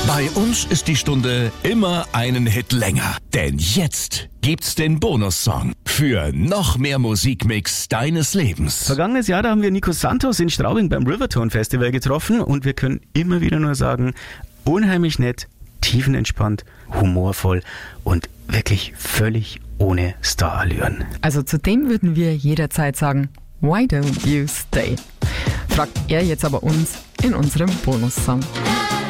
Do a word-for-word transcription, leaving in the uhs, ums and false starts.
Bei uns ist die Stunde immer einen Hit länger. Denn jetzt gibt's den Bonussong für noch mehr Musikmix deines Lebens. Vergangenes Jahr, da haben wir Nico Santos in Straubing beim Rivertone Festival getroffen und wir können immer wieder nur sagen, unheimlich nett, tiefenentspannt, humorvoll und wirklich völlig ohne Starallüren. Also zu dem würden wir jederzeit sagen, why don't you stay? Fragt er jetzt aber uns in unserem Bonussong.